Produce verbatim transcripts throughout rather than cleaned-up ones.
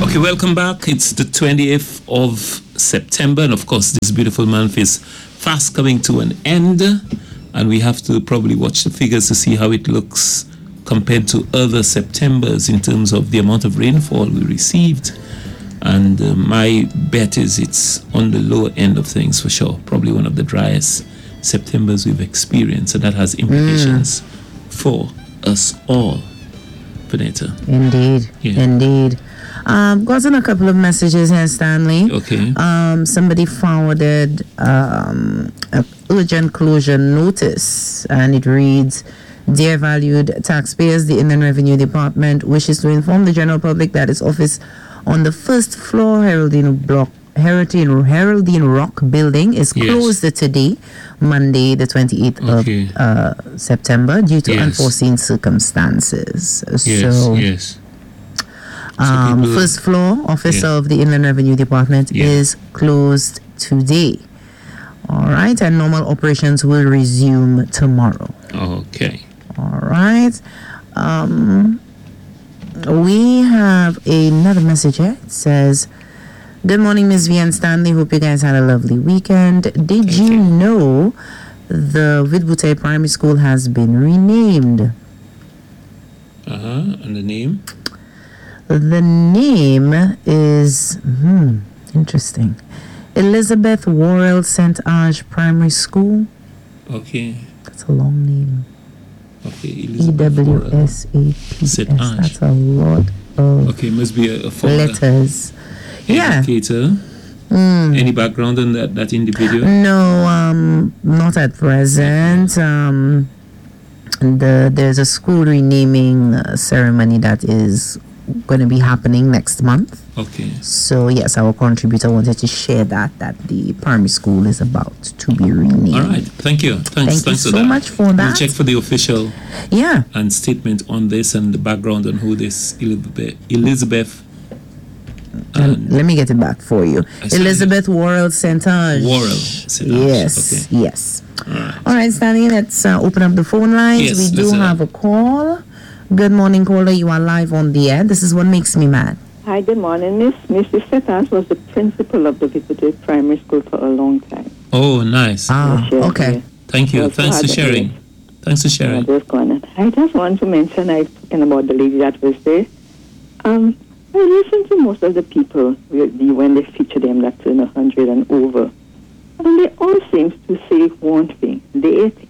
Okay, welcome back. It's the twentieth of September, and of course, this beautiful month is fast coming to an end, and we have to probably watch the figures to see how it looks compared to other Septembers in terms of the amount of rainfall we received. And uh, my bet is it's on the lower end of things for sure. Probably one of the driest Septembers we've experienced, so that has implications mm. for us all. Vanetta. Indeed, yeah. indeed. Um, gotten a couple of messages here, Stanley. Okay. Um, somebody forwarded um, an urgent closure notice, and it reads, "Dear valued taxpayers, the Inland Revenue Department wishes to inform the general public that its office on the first floor Heraldine Block Heraldine, Heraldine Rock building is yes. closed today, Monday, the twenty-eighth okay. of uh, September, due to yes. unforeseen circumstances." Yes, so, yes. Um, so first floor office yeah. of the Inland Revenue Department yeah. is closed today. All right, and normal operations will resume tomorrow. Okay. All right. Um, we have another message here. It says, "Good morning, Miz V and Stanley. Hope you guys had a lovely weekend. Did Thank you, you know the Vidbute Primary School has been renamed?" Uh-huh. And the name? The name is, hmm, interesting. Elizabeth Worrell Saint Ange Primary School. Okay. That's a long name. Okay. E W S A P S. That's a lot of okay, must be a, a letters. Educator. Yeah. Mm. Any background on that, that individual? No, um, not at present. Um, the there's a school renaming uh, ceremony that is going to be happening next month. Okay. So yes, our contributor wanted to share that that the primary school is about to be renamed. All right. Thank you. Thanks. Thank thanks you for so that. much for that. We'll check for the official yeah and statement on this and the background on who this Elizabeth Elizabeth. And let me get it back for you. Elizabeth Worrell Saint Ange. Worrell Saint Ange. Yes. Okay. Yes. All right. All right, Stanley. Let's uh, open up the phone lines. Yes, we do have a call. Good morning, caller. You are live on the air. This is what makes me mad. Hi, good morning, Miss. Missus Settas was the principal of the Vidbute Primary School for a long time. Oh, nice. Ah, yes, okay. Yes. Thank you. Yes, Thanks for sharing. yes. Thanks for sharing. Yeah, just going I just want to mention, I was talking about the lady that was there. Um, I listen to most of the people when they feature them that turn one hundred and over. And they all seem to say one thing. They ate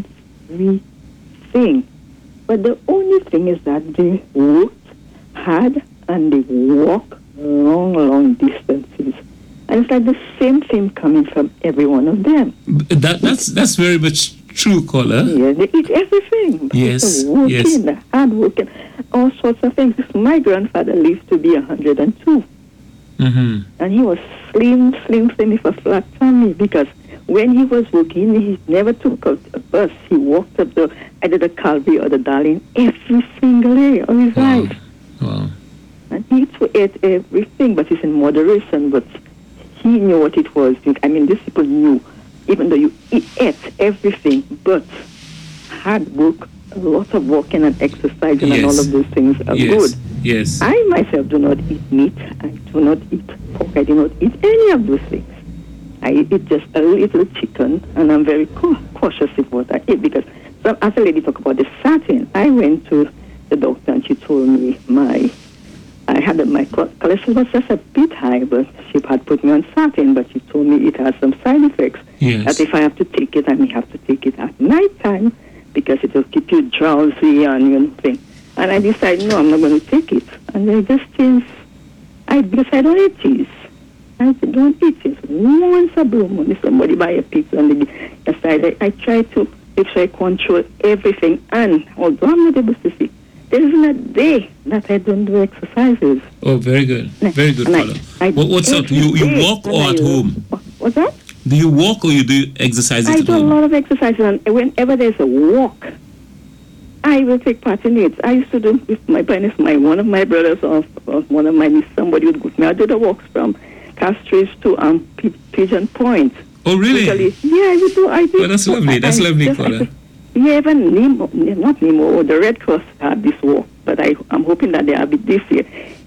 everything. But the only thing is that they worked hard and they walk long, long distances. And it's like the same thing coming from every one of them. That That's that's very much true, caller. Yeah, they eat everything. Yes, the working, yes. the hard working, all sorts of things. My grandfather lived to be one hundred and two. Mm-hmm. And he was slim, slim, slim with a flat tummy because when he was working, he never took a, a bus. He walked up the either the Calvary or the Darling every single day of his Wow. life. Wow. And he ate everything, but it's in moderation. But he knew what it was. I mean, these people knew, even though you ate everything, but hard work, a lot of walking and exercising Yes. and all of those things are Yes. good. Yes. I myself do not eat meat. I do not eat pork. I do not eat any of those things. I eat just a little chicken, and I'm very ca- cautious with what I eat because so as a lady talk about the statin, I went to the doctor and she told me my I had a, my cholesterol was just a bit high, but she had put me on statin, but she told me it has some side effects. Yes. That if I have to take it, I may have to take it at night time because it will keep you drowsy and you know thing. And I decided, no, I'm not going to take it. And I just changed. I because I don't eat cheese. I don't eat cheese. Once a blue moon, if somebody buy a pizza and they decide, I, I try to make sure I control everything. And although I'm not able to see, there isn't a day that I don't do exercises. Oh, very good. Very good, And I- caller. I- What, what's up? You, you every walk day or when at I- home? What's that? Do you walk or you do exercise I at do a home? lot of exercises, and whenever there's a walk, I will take part in it. I used to do with my parents, my one of my brothers or, or one of my nieces, somebody would go with me. I do the walks from Castries to um, P- Pigeon Point. Oh, really? Usually, yeah, I would do. I do. Oh, that's lovely. That's I, lovely, just- caller. Yeah, even Nemo, not Nemo, the Red Cross had this walk, but I, I'm hoping that they have it this year.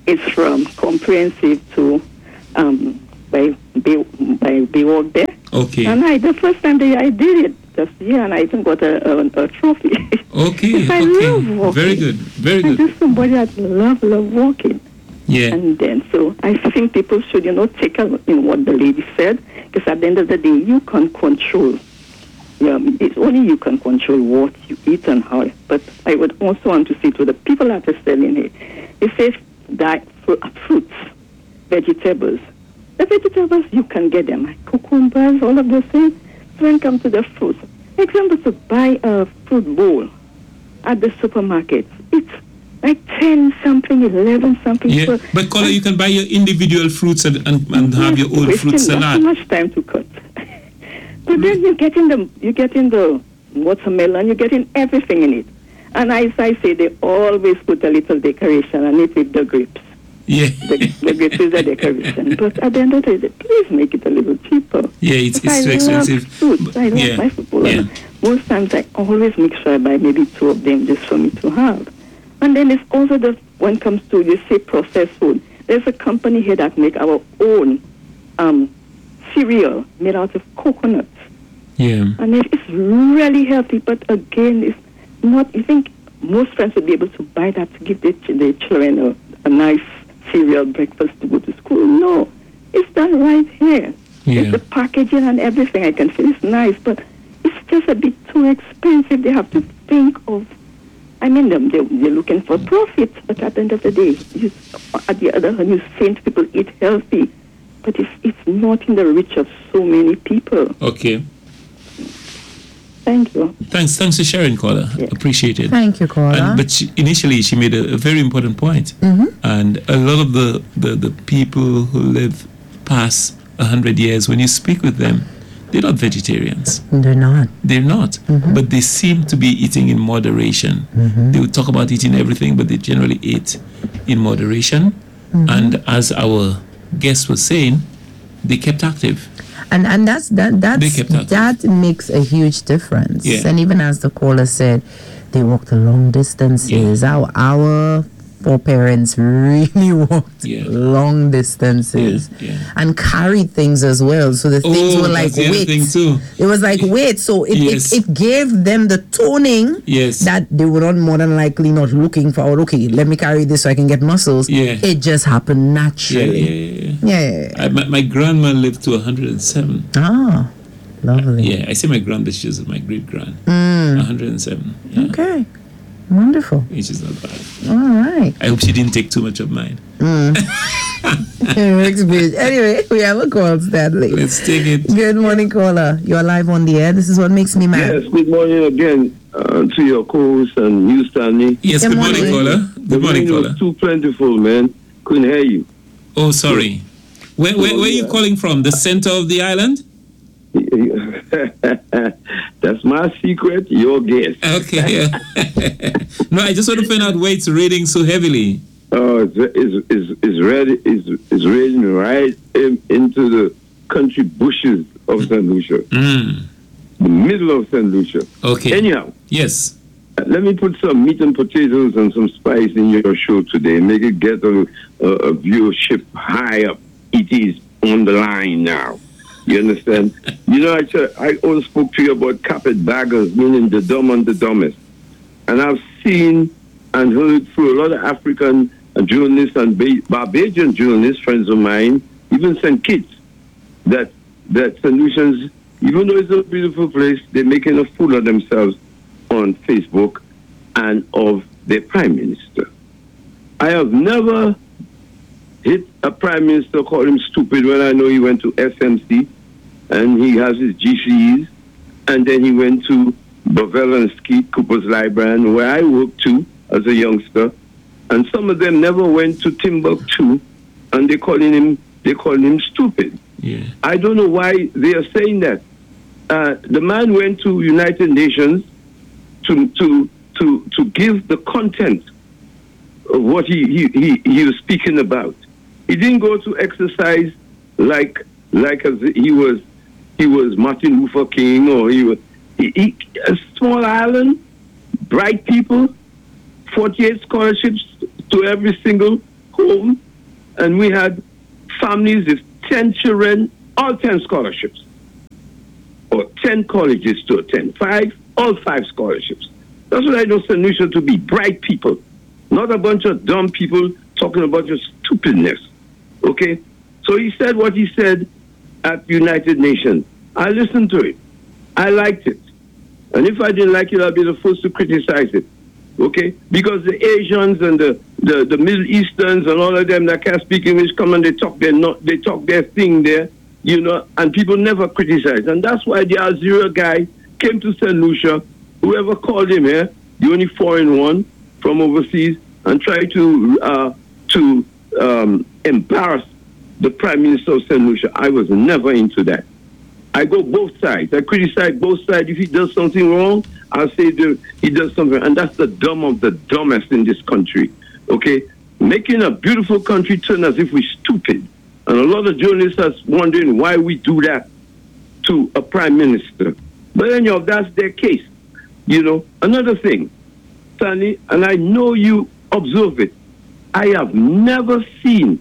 It's from comprehensive to um, by by by Baywalk there. Okay. And I the first time that I did it this year, and I even got a, a, a trophy. Okay. I okay. love walking. Very good. Very I'm good. just somebody that love love walking. Yeah. And then, so I think people should, you know, take a in what the lady said, because at the end of the day, you can control. Yeah, it's only you can control what you eat and how. But I would also want to say to the people that are selling it, they say that fruits, vegetables. The vegetables, you can get them, like cucumbers, all of those things. So when it comes to the fruits, example, to buy a fruit bowl at the supermarket, it's like ten something, eleven something. Yeah, per- but Kola, you can buy your individual fruits and, and, and have your own fruit wasting salad. not much time to cut. But then you get in the you get in the watermelon, you get in everything in it. And as I say, they always put a little decoration on it with the grapes. Yeah. The, the grapes is a decoration. But at the end of the day, please make it a little cheaper. Yeah, it's, Because it's too I expensive. Love fruits. I love yeah. my food. Yeah. Most times I always make sure I buy maybe two of them just for me to have. And then it's also the when it comes to, you say, processed food. There's a company here that make our own um, cereal made out of coconuts. Yeah. And it- it's really healthy, but again, it's not, you think most friends would be able to buy that to give their, ch- their children a, a nice cereal breakfast to go to school. No, it's done right here. Yeah. It's the packaging and everything. I can feel it's nice, but it's just a bit too expensive. They have to think of, I mean, them they, they're looking for profit, but at the end of the day, you, at the other hand, you're saying to people eat healthy, but it's, it's not in the reach of so many people. Okay. Thank you. Thanks. Thanks for sharing, Kola. Yeah. Appreciate it. Thank you, Kola. And, but she, initially, she made a, a very important point. Mhm. And a lot of the, the, the people who live past one hundred years, when you speak with them, they're not vegetarians. They're not. They're not. But they seem to be eating in moderation. They would talk about eating everything, but they generally eat in moderation. And as our guest was saying, they kept active. And and that's that They that's kept active. that makes a huge difference. Yeah. And even as the caller said, they walked long distances. Our our foreparents really walked Yeah. long distances Yeah, yeah. and carried things as well. So the things Oh, were like that's the other weight. thing too. It was like weight. So it, Yes. it, it gave them the toning Yes. that they were not more than likely not looking for. Oh, okay, let me carry this so I can get muscles. Yeah. It just happened Yeah, naturally. yeah, yeah. yeah. Yeah, yeah, yeah. I, my, my grandma lived to one hundred seven. Ah, lovely. Yeah, I say my grand, but she's my great grand. Mm. one hundred seven. Yeah. Okay. Wonderful. Which is not bad. All right. I hope she didn't take too much of mine. Next page. Anyway, we have a call, Stanley. Let's take it. Good morning, caller. You're live on the air. This is what makes me mad. Yes, good morning again uh, to your co-host and you, Stanley. Yes, Good good morning, morning. caller. The Good morning, rain caller. was too plentiful, man. Couldn't hear you. Oh, sorry. Where, where, where are you calling from? The center of the island? That's my secret, your guess. Okay. No, I just want to find out why it's raining so heavily. Oh, it's, it's, it's, it's, ready, it's, it's raining right in, into the country bushes of Saint Lucia, Mm. the middle of Saint Lucia. Okay. Anyhow, Yes. let me put some meat and potatoes and some spice in your show today. Make it get a, a, a viewership high up. It is on the line now. You understand? You know, I, said- I always spoke to you about carpetbaggers, meaning the dumb and the dumbest. And I've seen and heard through a lot of African journalists and ba- Barbadian journalists, friends of mine, even Saint Kitts, that that solutions, even though it's a beautiful place, they're making a fool of themselves on Facebook and of their prime minister. I have never hit a prime minister, call him stupid when I know he went to S M C and he has his G C Es, and then he went to Bovell and Skeet, Cooper's Library, where I worked too as a youngster, and some of them never went to Timbuktu, and they calling him they calling him stupid. Yeah. I don't know why they are saying that. Uh, the man went to United Nations to to to to give the content of what he he, he, he was speaking about. He didn't go to exercise like like as he was he was Martin Luther King, or he was he, he, a small island, bright people, forty-eight scholarships to every single home. and we had families with ten children, all ten scholarships, or ten colleges to attend, five, all five scholarships. That's what I know Saint Lucia to be, bright people, not a bunch of dumb people talking about your stupidness, okay? So he said what he said at United Nations. I listened to it. I liked it. And if I didn't like it, I'll be the first to criticize it, okay? Because the Asians and the, the, the Middle Easterns and all of them that can't speak English come and they talk their, not, they talk their thing there, you know, and people never criticize. And that's why the Algeria guy came to Saint Lucia, whoever called him here, the only foreign one from overseas, and tried to, uh, to um, embarrass the Prime Minister of Saint Lucia. I was never into that. I go both sides. I criticize both sides. If he does something wrong, I'll say the, he does something. And that's the dumb of the dumbest in this country. Okay? Making a beautiful country turn as if we're stupid. And a lot of journalists are wondering why we do that to a prime minister. But anyhow, that's their case. You know, another thing, Stanley, and I know you observe it, I have never seen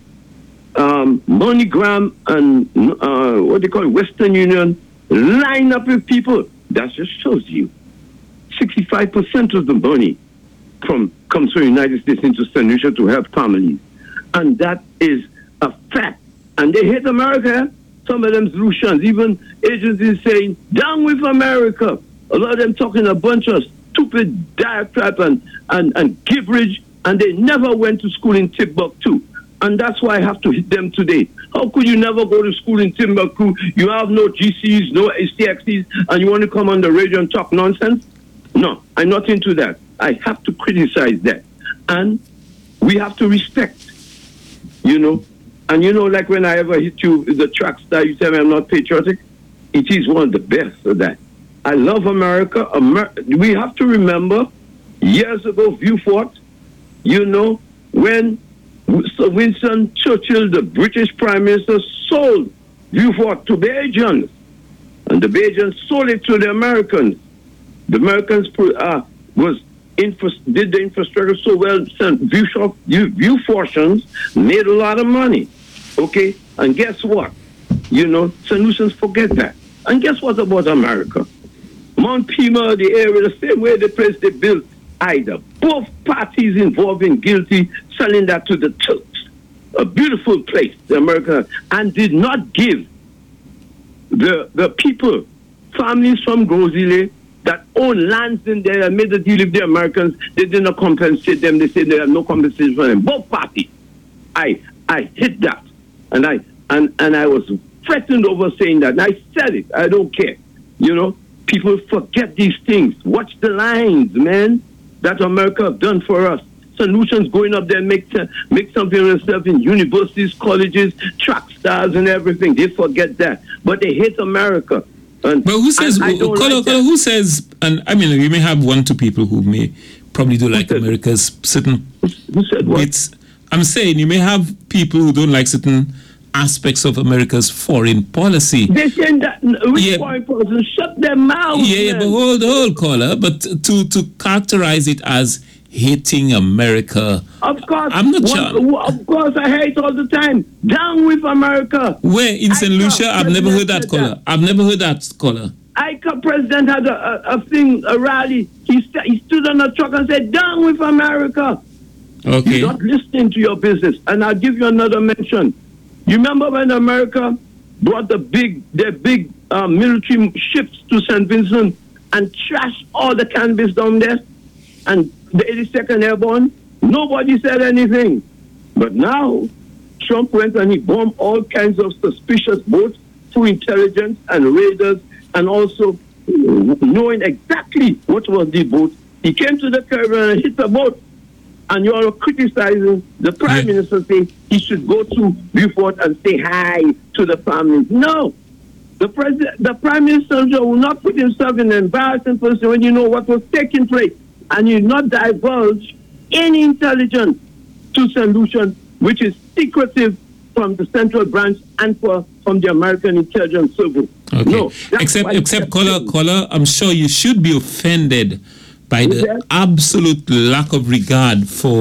Um, MoneyGram and uh, what they call it, Western Union line up with people. That just shows you sixty-five percent of the money from comes from the United States into Saint Lucia to help families. And that is a fact. And they hate America. Some of them Lucians, even agencies saying, down with America. A lot of them talking a bunch of stupid diatribe and, and, and gibberish, and they never went to school in Timbuktu. And that's why I have to hit them today. How could you never go to school in Timbuktu? You have no G Cs, no S T X Cs, and you want to come on the radio and talk nonsense? No, I'm not into that. I have to criticize that. And we have to respect, you know. And you know, like when I ever hit you with the track star, you tell me I'm not patriotic. It is one of the best of that. I love America. Amer- we have to remember, years ago, Vieux Fort, you know, when Sir Winston Churchill, the British Prime Minister, sold Vieux Fort to Belgians. And the Belgians sold it to the Americans. The Americans uh, was infra- did the infrastructure so well, Vieux Fortians made a lot of money. Okay? And guess what? You know, Saint Lucians forget that. And guess what about America? Mount Pima, the area, the same way the place they built, either. Both parties involved in guilty selling that to the Turks. A beautiful place, the Americans, and did not give the the people, families from Grosile that own lands in there and made a deal with the Americans, they did not compensate them. They said they have no compensation for them. Both parties. I I hit that. And I and, and I was threatened over saying that. And I said it. I don't care. You know, people forget these things. Watch the lines, man, that America have done for us. Solutions going up there, make make something of themselves in universities, colleges, track stars and everything. They forget that. But they hate America. And but who says, I, I who, Kola, like Kola, who says, and I mean, you may have one, two people who may probably do like America's certain who said what? bits. I'm saying you may have people who don't like certain aspects of America's foreign policy. They saying that which Yeah. foreign person shut their mouths. Yeah, yeah, man. but hold, hold, Kola. But to, to characterize it as hating America, Of course, I'm not one- sure. Of course, I hate all the time. Down with America. Where in Saint I Lucia? know, I've never heard that, President Kola. said I've never heard that, Kola. ICA president had a, a, a thing, a rally. He, st- he stood on a truck and said, down with America. Okay. You're not listening to your business. And I'll give you another mention. You remember when America brought the big, their big uh, military ships to Saint Vincent and trashed all the cannabis down there? And the eighty-second Airborne, nobody said anything. But now, Trump went and he bombed all kinds of suspicious boats through intelligence and raiders, and also knowing exactly what was the boat. He came to the Caribbean and hit the boat. And you're criticizing the Prime Yeah. Minister saying he should go to Vieux Fort and say hi to the families. No. The president, the Prime Minister will not put himself in an embarrassing position when you know what was taking place. And you not divulge any intelligence to Saint Lucia, which is secretive from the central branch and for, from the American intelligence service. Okay. No, that's except, why except, it's Kola, Kola, I'm sure you should be offended by Is the that? absolute lack of regard for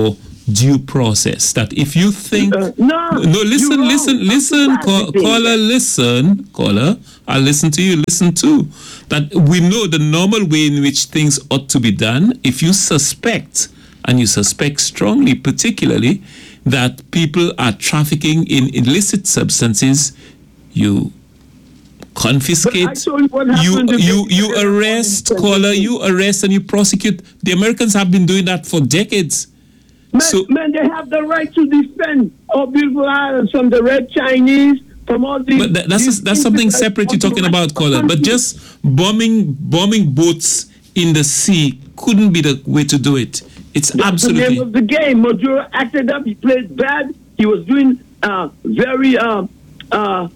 due process. That if you think Uh, no, no, listen, you're listen, wrong. listen, That's ca- the thing. caller, listen, caller. I'll listen to you. Listen too. That we know the normal way in which things ought to be done. If you suspect, and you suspect strongly, particularly that people are trafficking in illicit substances, you confiscate, But I told you what you happened to you the- you arrest, caller, you arrest and you prosecute. The Americans have been doing that for decades. Man, So- man, they have the right to defend our beautiful islands from the red Chinese, from all these. But that, that's these that's something things that separate you're come talking from about, caller. But countries. just bombing bombing boats in the sea couldn't be the way to do it. It's That's absolutely the name of the game. Maduro acted up. He played bad. He was doing uh, very. Uh, uh,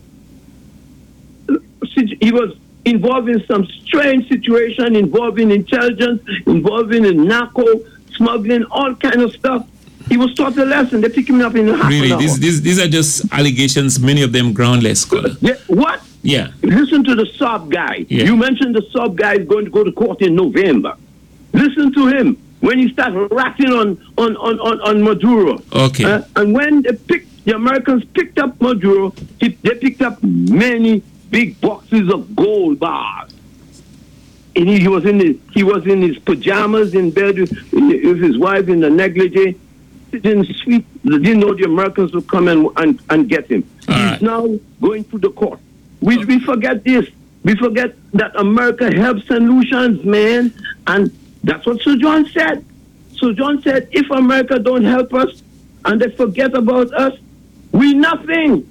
he was involved in some strange situation, involving intelligence, involving in narco smuggling, all kind of stuff. He was taught a lesson. They pick him up in half really an hour. these, these these are just allegations, many of them groundless, caller. Yeah, what? Yeah. Listen to the sub guy. Yeah. You mentioned the sub guy is going to go to court in November. Listen to him when he starts ratting on on on on, on Maduro. Okay. Uh, and when they picked, the Americans picked up Maduro, he, they picked up many big boxes of gold bars. And he, he was in his he was in his pajamas in bed with, with his wife in the negligee. He didn't sweep. They didn't know the Americans would come and and, and get him. All He's right. now going through the court. We we forget this. We forget that America helps Saint Lucians, man, and that's what Sir John said. Sir John said, if America don't help us and they forget about us, we nothing.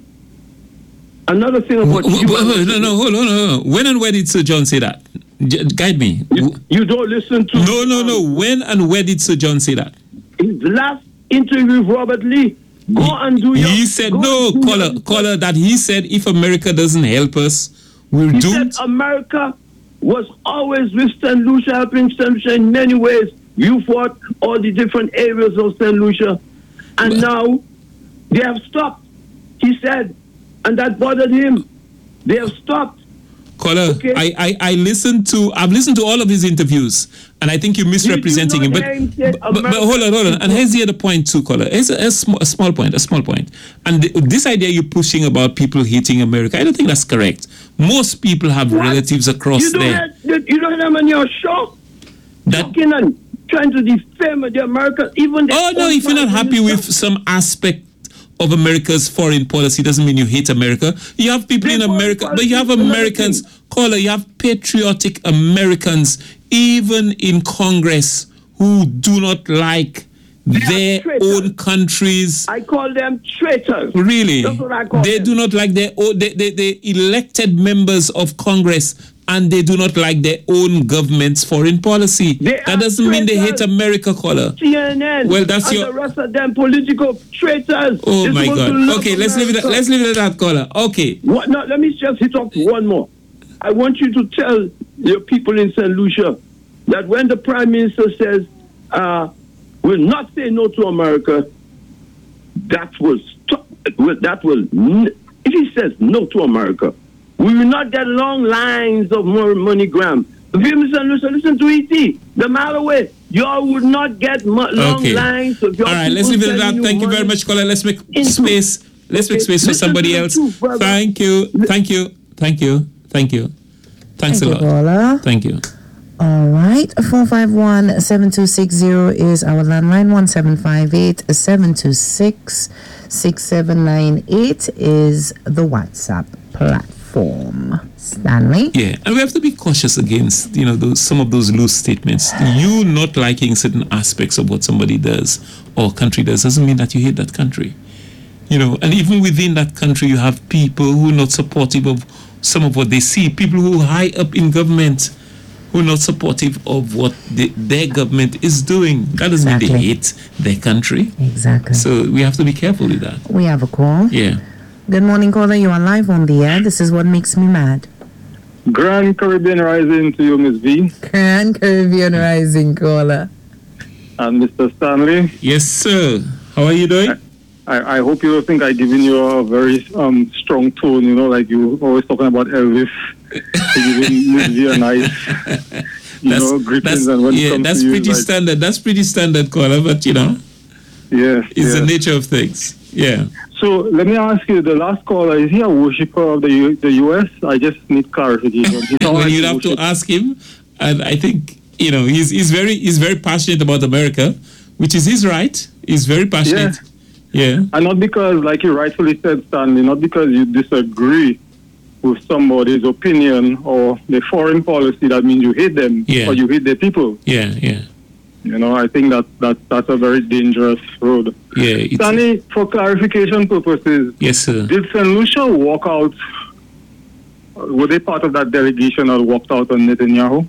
Another thing about W- you, w- w- no, no, hold on, hold on. When and where did Sir John say that? J- guide me. you, you don't listen to No, no, no. When and where did Sir John say that? his last interview with Robert Lee. Go and do your. He said, go no, and do caller, your- caller, that he said if America doesn't help us, we're He doomed. said America was always with Saint Lucia, helping Saint Lucia in many ways. You fought all the different areas of Saint Lucia, and now they have stopped. He said, and that bothered him. They have stopped. Caller, Okay. I, I, I listened to, I've listened to all of his interviews, and I think you're misrepresenting him. not But, hear him say but, but, but America- hold on, hold on. And here's the other point too, caller. Here's a, a, small, a small point, a small point. And the, this idea you're pushing about people hating America, I don't think that's correct. Most people have What? relatives across You don't there. have, you don't have them on your show. That, Talking and trying to defame the Americans, even the oh no, own if you're not prime happy with minister. some aspect of America's foreign policy doesn't mean you hate America. You have people Their in foreign America, but you have policy is another Americans, thing. caller, you have patriotic Americans, even in Congress, who do not like their traitors. own countries. I call them traitors. Really? That's what I call They them. do not like their own, they, they, they elected members of Congress, and they do not like their own government's foreign policy. They That are doesn't mean they hate traitors. America, caller. C N N. Well, that's and your- the rest of them political traitors. Oh They're my supposed to God. love Okay, let's leave it. America. Let's leave it at that, caller. Okay. What, no, let me just hit off one more. I want you to tell your people in Saint Lucia that when the Prime Minister says, uh, "Will not say no to America," that will stop. will- That will. n- If he says no to America, we will not get long lines of more MoneyGram. If you in Saint Lucia, listen to E T. The mile away, y'all would not get mo- long Okay. lines of your All right, let's people leave it at that. sending Thank you very money. much, caller. Let's make into- space. Let's make Okay, space for listen somebody to the else. truth, brother. Thank you. Thank you. Thank you. Thank you. Thanks Thank a you, lot. caller. Thank you. All right, four five one, seven two six zero is our landline. one seven five eight, seven two six, six seven nine eight is the WhatsApp platform. Stanley? Yeah, and we have to be cautious against, you know, those some of those loose statements. You not liking certain aspects of what somebody does or country does doesn't mean that you hate that country. You know, and even within that country, you have people who are not supportive of some of what they see. People who are high up in government who are not supportive of what the, their government is doing. That doesn't mean they Exactly. hate their country. Exactly. So we have to be careful with that. We have a call. Yeah. Good morning, caller. You are live on the air. This is what makes me mad. Grand Caribbean Rising to you, Miss V, Grand Caribbean Rising, caller. and Mister Stanley. Yes, sir. How are you doing? I, I hope you don't think I've given you a very um, strong tone, you know, like you always talking about Elvis. Giving Miss V a nice, you know, greetings. And when it yeah, comes that's to you, pretty like, standard. That's pretty standard, caller, but you know. Yes. It's yes. the nature of things. Yeah. So let me ask you, the last caller, is he a worshipper of the U- the U S? I just need clarification. He sounds Well, like you'd he have to worship- ask him, and I think you know he's he's very he's very passionate about America, which is his right. He's very passionate. Yeah. And not because, like you rightfully said, Stanley, not because you disagree with somebody's opinion or the foreign policy, that means you hate them Yeah. or you hate their people. Yeah. Yeah. You know, I think that, that that's a very dangerous road. Yeah. It's, Stanley, for clarification purposes, yes, sir. did Saint Lucia walk out? Were they part of that delegation that walked out on Netanyahu?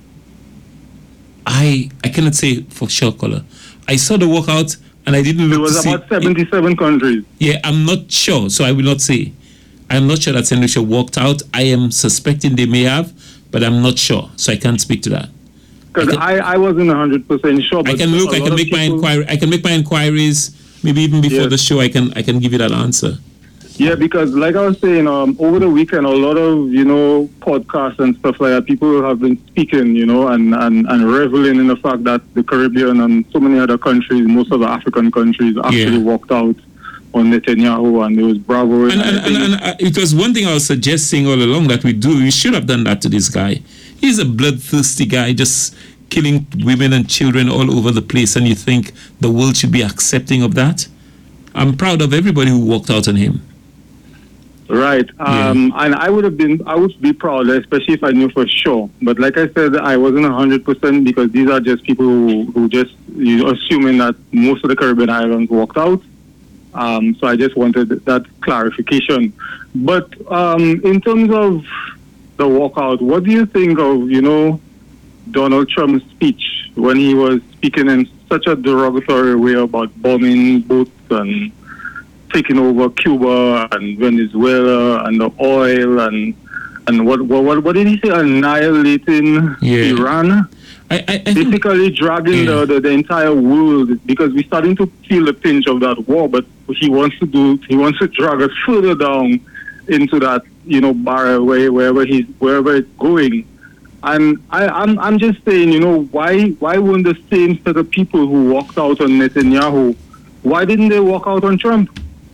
I I cannot say for sure, caller. I saw the walkout and I didn't look There was to see. about seventy-seven countries. Yeah, I'm not sure, so I will not say. I'm not sure that Saint Lucia walked out. I am suspecting they may have, but I'm not sure, so I can't speak to that. Because I, I, I wasn't one hundred percent sure. I but can look. a I lot can of make my people- inquiry. I can make my inquiries. Maybe even before Yes. the show, I can I can give you that answer. Yeah, because like I was saying, um, over the weekend, a lot of, you know, podcasts and stuff like that, people have been speaking, you know, and, and, and reveling in the fact that the Caribbean and so many other countries, most of the African countries, actually Yeah. walked out on Netanyahu, and there was bravo. And, and, and, and uh, it was one thing I was suggesting all along that we do. We should have done that to this guy. He's a bloodthirsty guy, just killing women and children all over the place, and you think the world should be accepting of that? I'm proud of everybody who walked out on him. Right. Um, And I would have been, I would be proud, especially if I knew for sure. But like I said, I wasn't one hundred percent because these are just people who, who just, you know, assuming that most of the Caribbean islands walked out. Um, so I just wanted that clarification. But um, in terms of the walkout, what do you think of, you know, Donald Trump's speech when he was speaking in such a derogatory way about bombing boats and taking over Cuba and Venezuela and the oil and and what what what did he say? Annihilating Yeah. Iran, I, I, I think, basically dragging Yeah. the, the the entire world, because we're starting to feel the pinch of that war. But he wants to do he wants to drag us further down into that, you know, barrel where wherever he's wherever it's going. And I, I'm I'm just saying, you know, why why weren't the same set of people who walked out on Netanyahu, why didn't they walk out on Trump?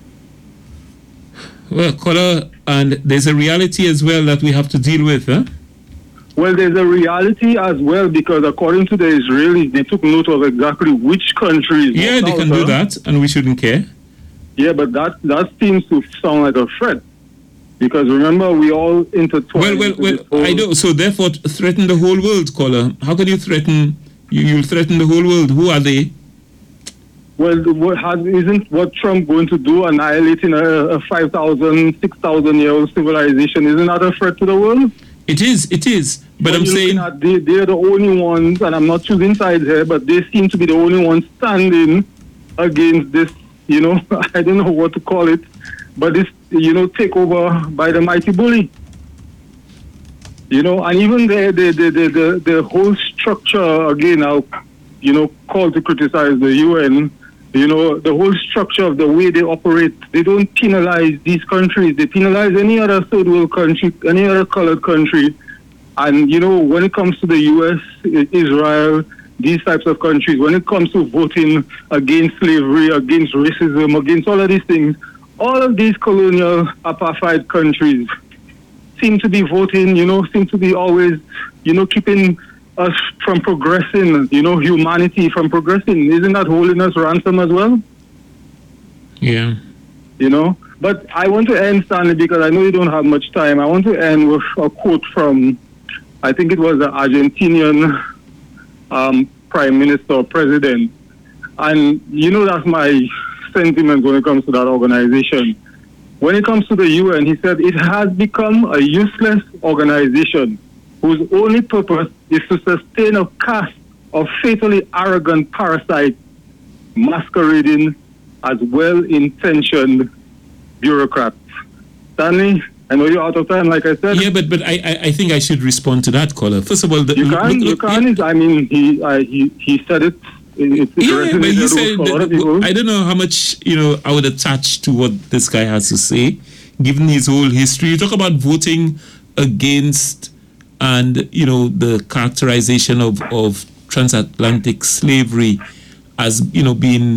well, caller, and there's a reality as well that we have to deal with, huh? Well, there's a reality as well, because according to the Israelis, they took note of exactly which countries. Yeah, walked they out, can do huh? that, and we shouldn't care. Yeah, but that that seems to sound like a threat, because remember, we all intertwined. Well, well, into well, this whole- I know. So therefore, th- threaten the whole world, caller. How can you threaten? You, you'll threaten the whole world. Who are they? Well, what has, isn't what Trump going to do, annihilating a, a five thousand, six thousand year old civilization? Isn't that a threat to the world? It is. It is. But I'm you're saying. looking at, they, they're the only ones, and I'm not choosing sides here, but they seem to be the only ones standing against this, you know, I don't know what to call it, but this, you know, takeover by the mighty bully. You know, and even the the, the, the, the, the whole structure, again, I'll, you know, call to criticize the U N, you know, the whole structure of the way they operate, they don't penalize these countries. They penalize any other third world country, any other colored country. And, you know, when it comes to the U S, Israel, these types of countries, when it comes to voting against slavery, against racism, against all of these things, all of these colonial apartheid countries seem to be voting, you know, seem to be always, you know, keeping us from progressing, you know, humanity from progressing. Isn't that holding us ransom as well? Yeah. You know? But I want to end, Stanley, because I know you don't have much time. I want to end with a quote from, I think it was the Argentinian um, prime minister or president. And, you know, that's my sentiment when it comes to that organization. When it comes to the U N, he said, it has become a useless organization whose only purpose is to sustain a caste of fatally arrogant parasites masquerading as well-intentioned bureaucrats. Stanley, I know you're out of time, like I said. Yeah, but but I, I I think I should respond to that, caller. First of all, the, You look- can, look- you look- can. I mean, he, I, he, he said it. It, it Yeah, but resonated you with said a lot of that- people. I don't know how much you know I would attach to what this guy has to say, given his whole history. You talk about voting against, and you know the characterization of of transatlantic slavery as you know being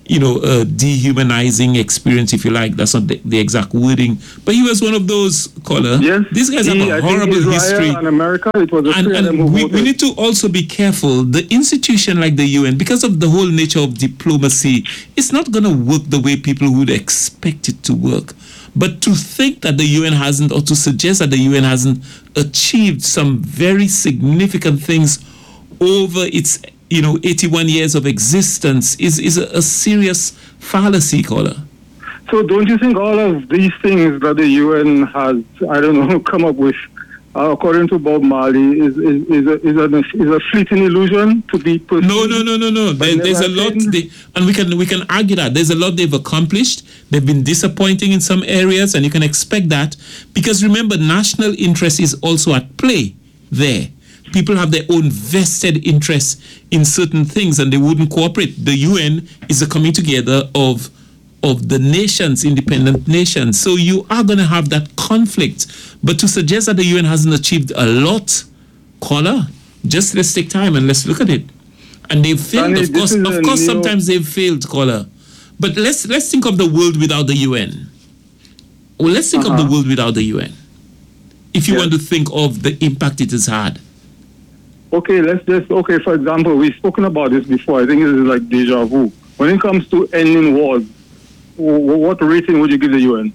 you know, a dehumanizing experience, if you like. That's not the, the exact wording. But he was one of those, caller. Yes. These guys he, have a I horrible think history. In America, it was a And, and we, we need to also be careful. The institution like the U N, because of the whole nature of diplomacy, it's not going to work the way people would expect it to work. But to think that the U N hasn't, or to suggest that the U N hasn't achieved some very significant things over its, you know, eighty-one years of existence is, is a, a serious fallacy, caller. So don't you think all of these things that the U N has, I don't know, come up with, uh, according to Bob Marley, is is is a, is a, is a fleeting illusion to be pursued? No, no, no, no, no. There, there's a lot, they, and we can we can argue that there's a lot they've accomplished. They've been disappointing in some areas, and you can expect that because remember, national interest is also at play there. People have their own vested interests in certain things, and they wouldn't cooperate. The U N is a coming together of of the nations, independent nations. So you are going to have that conflict. But to suggest that the U N hasn't achieved a lot, caller, just let's take time and let's look at it. And they've failed, Danny, of course. Of course, neo- sometimes they've failed, caller. But let's let's think of the world without the U N. Well, let's think Uh-huh. of the world without the U N. If you Yes. want to think of the impact it has had. Okay, let's just, okay, for example, we've spoken about this before. I think it is like deja vu. When it comes to ending wars, w- what rating would you give the U N?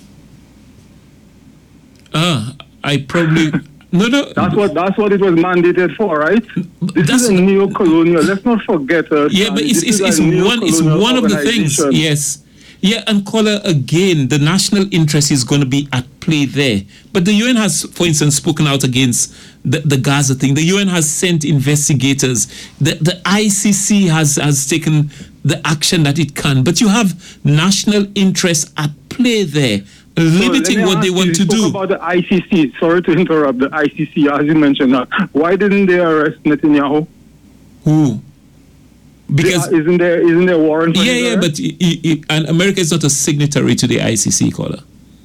Ah, I probably no no. That's what that's what it was mandated for, right? This That's- is a neo-colonial. Let's not forget. Uh, Yeah, but it's this it's, is it's a one it's neo-colonial one of the things. organization. Yes. Yeah, and caller again, the national interest is going to be at play there. But the U N has, for instance, spoken out against the, the Gaza thing. The U N has sent investigators. The the I C C has has taken the action that it can. But you have national interest at play there, So limiting let me what they ask want you, to you spoke do. about the I C C. Sorry to interrupt the I C C, as you mentioned that. Why didn't they arrest Netanyahu? Who? Because They- isn't there isn't there warrant? for yeah, his yeah, arrest? but i- i- i- and America is not a signatory to the I C C, caller.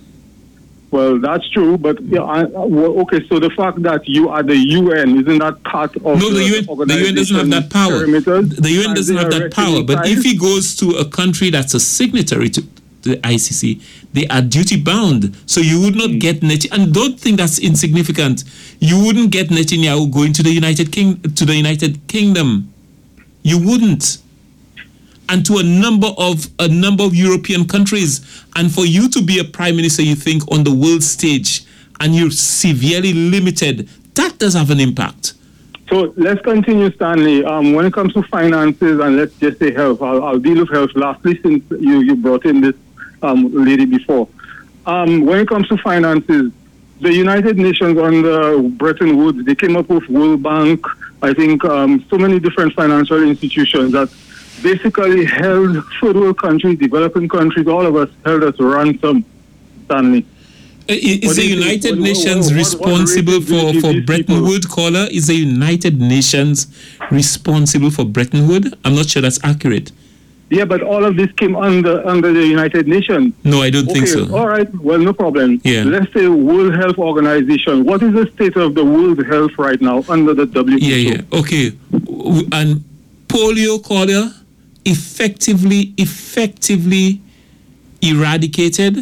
Well, that's true, but yeah, I, well, okay. So the fact that you are the U N, isn't that part of No, the, the U N, the U N doesn't have that power. perimeters? The U N Are doesn't they have that arresting power. But if inside? he goes to a country that's a signatory to the I C C, they are duty bound. So you would not get Net, and don't think that's insignificant. You wouldn't get Netanyahu going to the United King to the United Kingdom. You wouldn't. And to a number of a number of European countries. And for you to be a prime minister, you think, on the world stage, and you're severely limited, that does have an impact. So let's continue, Stanley. Um, when it comes to finances and let's just say health, I'll, I'll deal with health lastly since you, you brought in this um, lady before. Um, when it comes to finances, the United Nations under Bretton Woods, they came up with World Bank, I think um, so many different financial institutions that basically held third world countries, developing countries, all of us held us ransom, Stanley. Uh, Is What the do you think? United What- what- Nations what- what responsible rating do you for, give for these Bretton people? Woods, caller? Is the United Nations responsible for Bretton Woods? I'm not sure that's accurate. Yeah, but all of this came under under the United Nations. No, I don't think Okay, so. all right. Well, no problem. Yeah. Let's say World Health Organization. What is the state of the world health right now under the W H O? Yeah, yeah. Okay. W- And polio, caller, effectively, effectively eradicated.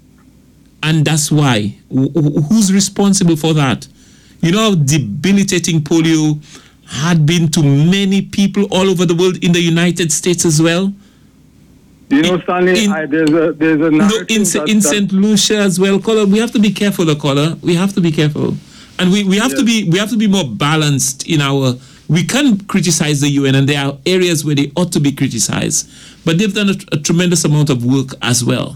And that's why. Wh- wh- Who's responsible for that? You know how debilitating polio had been to many people all over the world, in the United States as well? You know, Stanley, in- I, there's a there's a No, narrative in, that, in that- Saint Lucia as well, caller. We have to be careful, the caller. We have to be careful, and we, we have to Yes. be we have to be more balanced in our. We can criticize the U N, and there are areas where they ought to be criticized, but they've done a, a tremendous amount of work as well.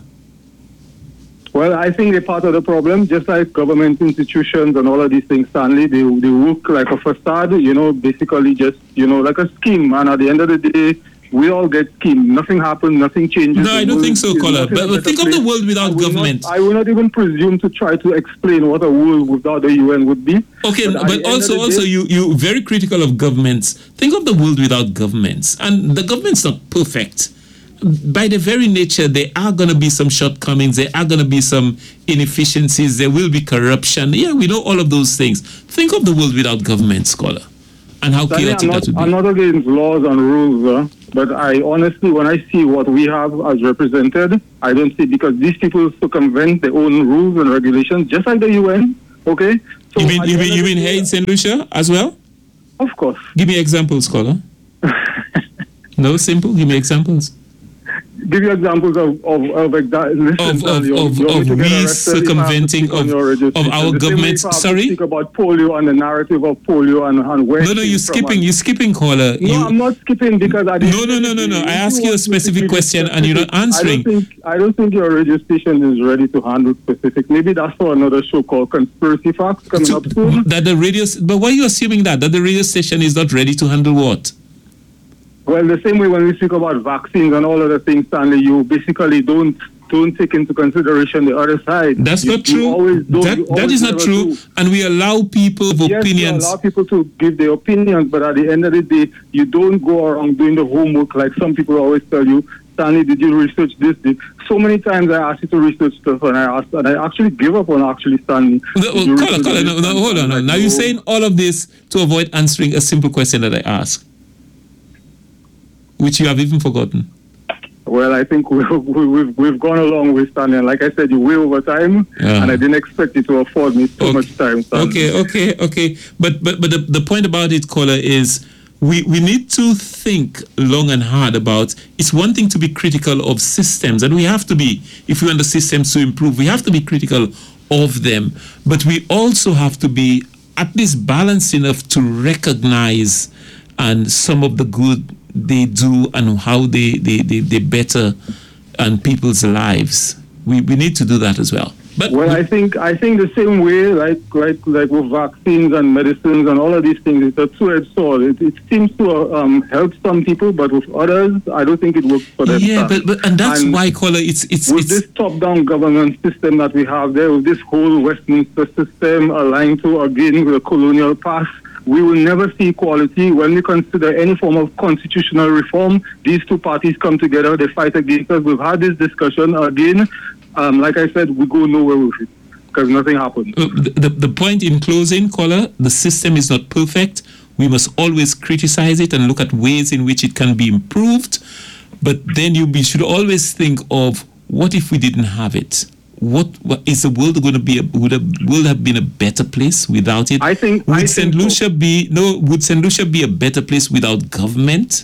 Well, I think they're part of the problem, just like government institutions and all of these things, Stanley. They, they work like a facade, you know, basically just, you know, like a scheme. And at the end of the day, we all get schemed. Nothing happens, nothing changes. No, I The don't world think so, is caller. not in a But, but better think of the place. world I without will not- government. I will not even presume to try to explain what a world without the U N would be. Okay, But but, at the end of also, the also, day- you you very critical of governments. Think of the world without governments, and the government's not perfect. By their very nature, there are going to be some shortcomings. There are going to be some inefficiencies. There will be corruption. Yeah, we know all of those things. Think of the world without government, scholar. and how Stanley, chaotic I'm not, that would be. I'm not against laws and rules, uh, but I honestly, when I see what we have as represented, I don't see, because these people circumvent their own rules and regulations, just like the U N, okay? So you mean, at you the mean, end you of mean the here day- in Saint Lucia as well? Of course. Give me examples, caller. No, simple. Give me examples. Give you examples of of of exa- listen, Of- Stanley, of- you- of- you want me of to get we arrested if I have to circumventing speak on of- your radio of station? our The same way government- if I have to sorry? Speak about polio and the narrative of polio and, and where No, no, it you're came from skipping. and- You're skipping, caller. No, you, I'm not skipping because I No, no, no, no, no. I ask you a specific question and you're not answering. I don't think I don't think your radio station is ready to handle specific. Maybe that's for another show called Conspiracy Facts coming to- up soon. that the radio, but why are you assuming that that the radio station is not ready to handle what? Well, the same way when we speak about vaccines and all other things, Stanley, you basically don't don't take into consideration the other side. That's You- not you true. always don't- That you that always is not never true. do. And we allow people of Yes, opinions. you allow people to give their opinions, but at the end of the day, you don't go around doing the homework like some people always tell you. Stanley, did you research this? Did? So many times I asked you to research stuff, and I asked, and I actually give up on actually Stanley. No, Did oh, you caller, research caller, this? no, no, hold on. No. Like, Now you're no. saying all of this to avoid answering a simple question that I asked, which you have even forgotten. Well, I think we've, we've, we've gone a long way, Stanley. And like I said, you way over time, Yeah. and I didn't expect you to afford me so Okay. much time, Stanley. Okay, okay, okay. But but but the, the point about it, caller, is we, we need to think long and hard about. It's one thing to be critical of systems, and we have to be if we want the systems to improve. We have to be critical of them, but we also have to be at least balanced enough to recognize and some of the good they do and how they they, they, they better and people's lives. We we need to do that as well. But Well, I think I think the same way, like like like with vaccines and medicines and all of these things, it's a two-edged sword. It, it seems to um, help some people, but with others, I don't think it works for them. yeah, Stanley. but, but and that's And why, caller, it's it's with it's this top-down government system that we have there, with this whole Westminster system aligned to, again, with the colonial past, we will never see equality. When we consider any form of constitutional reform, these two parties come together, they fight against us. We've had this discussion again. Um, like I said, we go nowhere with it because nothing happens. uh, the, the the point in closing, caller. The system is not perfect. We must always criticize it and look at ways in which it can be improved. But then you be, should always think of what if we didn't have it. What, what is the world going to be? A, would a world have been a better place without it? I think- Would I Saint think so. Lucia be no? Would Saint Lucia be a better place without government?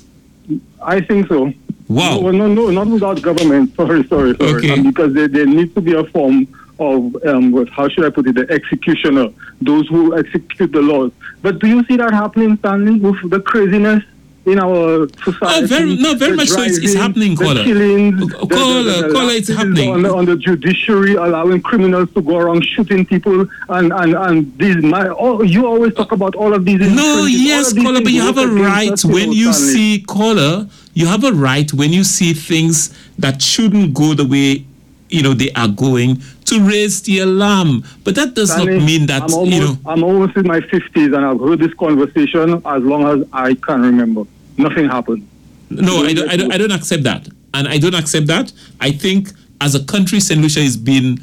I think so. Wow. No, no, no, not without government. Sorry, sorry, sorry. Okay. Um, because there, there needs to be a form of, um, what, how should I put it, the executioner, those who execute the laws. But do you see that happening, Stanley, with the craziness in our society? Oh, very no, very The much so. It's, it's driving, happening, the caller. killings, Uh, the- the- caller, the- the caller, it's lapses happening. On the, on the judiciary, allowing criminals to go around shooting people, and and and these. My, oh, you always talk about all of these. No, infringements. All yes, of these caller, but things you have work a against right us, when know, you Stanley. see, caller, you have a right when you see things that shouldn't go the way, you know, they are going, to raise the alarm. But that does Stanley, not mean that, I'm almost, you know. I'm almost in my fifties, and I've heard this conversation as long as I can remember. Nothing happened. No, I don't, I don't, I don't accept that. And I don't accept that. I think as a country, Saint Lucia is being,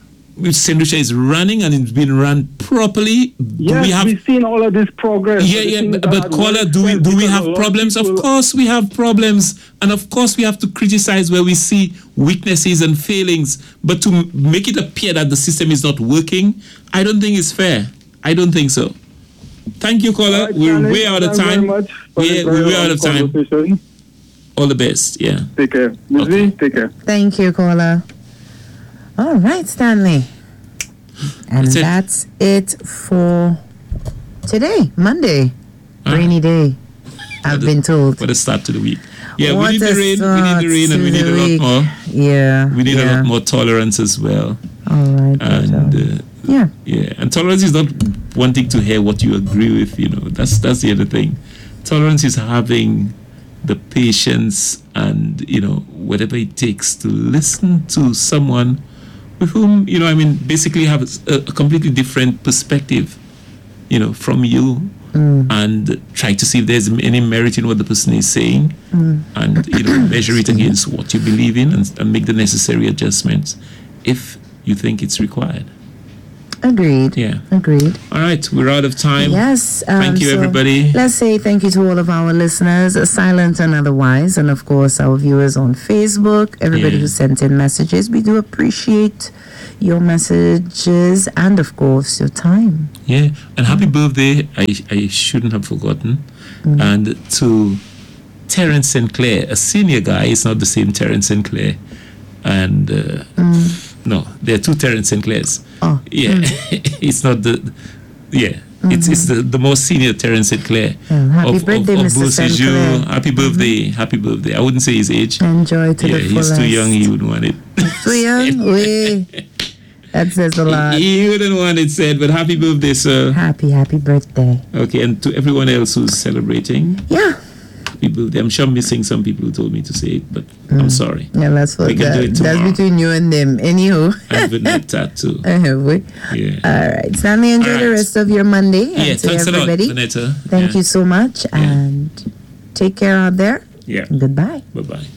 Saint Lucia is running and it's been run properly. Do Yes, we have we've seen all of this progress. Yeah, The yeah, things but, that but had caller, worked do we well do we because a have lot of problems? Of people- course, we have problems, and of course, we have to criticize where we see weaknesses and failings. But to m- make it appear that the system is not working, I don't think it's fair. I don't think so. Thank you, caller. All right, We're Stanley, way out of thank you very time. much for this Yeah, very we're way out long of time. conversation. All the best. Yeah. Take care. Miz Okay. V, take care. Thank you, caller. All right, Stanley. And That's it. that's it for today, Monday. Ah. Rainy day, I've What a- been told. What a start to the week. Yeah, What we need a the rain. We need start the rain, and to we need the a lot week. more. Yeah. We need a yeah. lot more tolerance as well. All right. And Peter. uh, yeah. Yeah, and tolerance is not wanting to hear what you agree with. You know, that's that's the other thing. Tolerance is having the patience and, you know, whatever it takes to listen to someone with whom, you know, I mean, basically have a, a completely different perspective, you know, from you, and try to see if there's any merit in what the person is saying, and, you know, measure it against what you believe in, and, and make the necessary adjustments if you think it's required. Agreed. Yeah. Agreed. All right, we're out of time. Yes. Um, Thank you, so everybody. Let's say thank you to all of our listeners, uh, silent and otherwise, and of course our viewers on Facebook, everybody Yeah. who sent in messages. We do appreciate your messages and, of course, your time. Yeah, and happy birthday. I, I shouldn't have forgotten. Mm. And to Terence Sinclair, a senior guy. It's not the same Terence Sinclair. And uh, Mm. no, there are two Terence Sinclairs. Oh. Yeah, it's not the, yeah, it's it's the, the most senior Terence Sinclair. Well, happy birthday, Mister Beausejour. Sinclair. Happy birthday, happy birthday. I wouldn't say his age. Enjoy to Yeah, the he's fullest. too young, he wouldn't want it. Too young? We. That says a lot. He he wouldn't want it said, but happy birthday, sir. Happy, happy birthday. Okay, and to everyone else who's celebrating, Yeah. happy birthday. I'm sure I'm missing some people who told me to say it, but I'm sorry. Yeah, that's what We can that, do it that's tomorrow. between you and them. Anywho. I have admit that too. Uh, we. Yeah. All right. Stanley, enjoy All the right. rest of your Monday. Yeah, and to thanks a lot, everybody, Vanetta. thank Yeah. you so much, and take care out there. Yeah. Goodbye. Bye-bye.